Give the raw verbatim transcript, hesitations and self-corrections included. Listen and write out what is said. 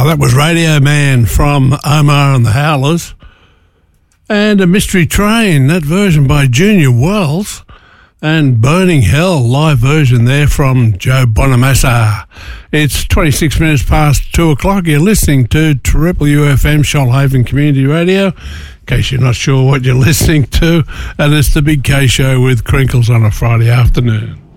that was Radio Man from Omar and the Howlers. And A Mystery Train, that version by Junior Wells. And Burning Hell, live version there from Joe Bonamassa. It's twenty-six minutes past two o'clock. You're listening to Triple U F M Shoalhaven Community Radio. In case you're not sure what you're listening to, and it's the Big K Show with Crinkles on a Friday afternoon.